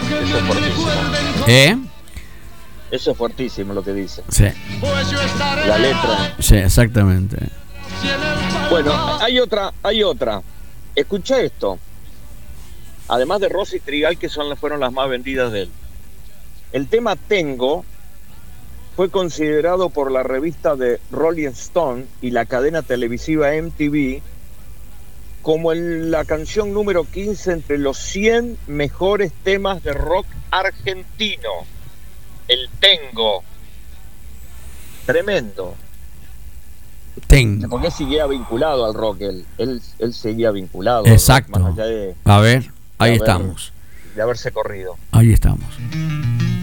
Eso es fuertísimo. Eso es fuertísimo lo que dice. Sí. La letra. Sí, exactamente. Bueno, hay otra. Escucha esto. Además de Rosy Trigal, que fueron las más vendidas de él. El tema Tengo fue considerado por la revista de Rolling Stone y la cadena televisiva MTV como la canción número 15 entre los 100 mejores temas de rock argentino. El Tengo. Tremendo. Tengo. Porque seguía vinculado al rock, él seguía vinculado. Exacto. Al rock, más allá A ver, ahí estamos. De haberse corrido. Ahí estamos.